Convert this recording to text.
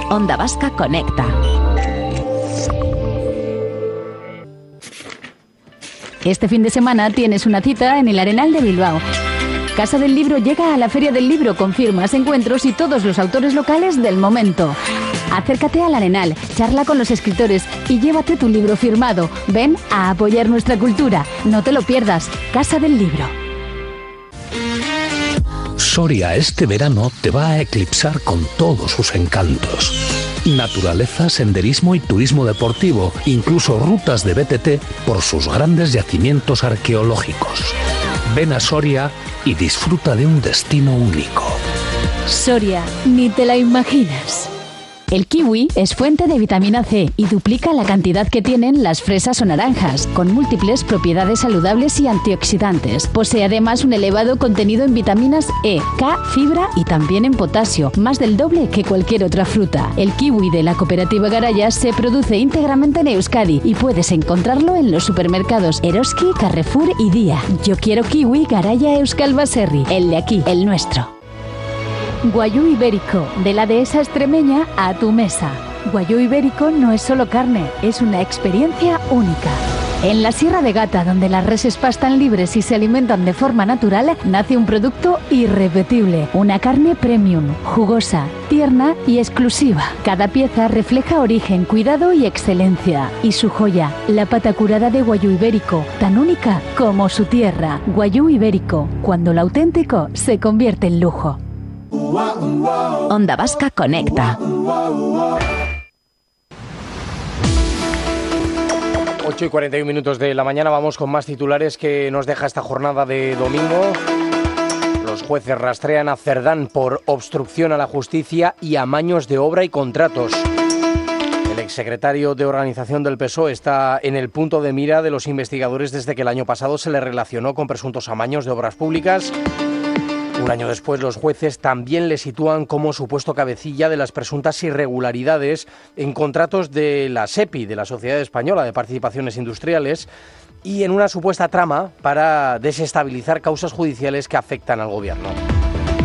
Onda Vasca Conecta. Este fin de semana tienes una cita en el Arenal de Bilbao. Casa del Libro llega a la Feria del Libro con firmas, encuentros y todos los autores locales del momento. Acércate al Arenal, charla con los escritores y llévate tu libro firmado. Ven a apoyar nuestra cultura. No te lo pierdas. Casa del Libro. Soria este verano te va a eclipsar con todos sus encantos. Naturaleza, senderismo y turismo deportivo, incluso rutas de BTT por sus grandes yacimientos arqueológicos. Ven a Soria y disfruta de un destino único. Soria, ni te la imaginas. El kiwi es fuente de vitamina C y duplica la cantidad que tienen las fresas o naranjas, con múltiples propiedades saludables y antioxidantes. Posee además un elevado contenido en vitaminas E, K, fibra y también en potasio, más del doble que cualquier otra fruta. El kiwi de la cooperativa Garaya se produce íntegramente en Euskadi y puedes encontrarlo en los supermercados Eroski, Carrefour y Día. Yo quiero kiwi Garaya Euskal Baserri, el de aquí, el nuestro. Guayú Ibérico, de la dehesa extremeña a tu mesa. Guayú Ibérico no es solo carne, es una experiencia única. En la Sierra de Gata, donde las reses pastan libres y se alimentan de forma natural, nace un producto irrepetible. Una carne premium, jugosa, tierna y exclusiva. Cada pieza refleja origen, cuidado y excelencia. Y su joya, la pata curada de Guayú Ibérico, tan única como su tierra. Guayú Ibérico, cuando lo auténtico se convierte en lujo. Onda Vasca Conecta. 8:41 de la mañana, vamos con más titulares que nos deja esta jornada de domingo. Los jueces rastrean a Cerdán por obstrucción a la justicia y amaños de obra y contratos. El exsecretario de Organización del PSOE está en el punto de mira de los investigadores desde que el año pasado se le relacionó con presuntos amaños de obras públicas. Un año después, los jueces también le sitúan como supuesto cabecilla de las presuntas irregularidades en contratos de la SEPI, de la Sociedad Española de Participaciones Industriales, y en una supuesta trama para desestabilizar causas judiciales que afectan al gobierno.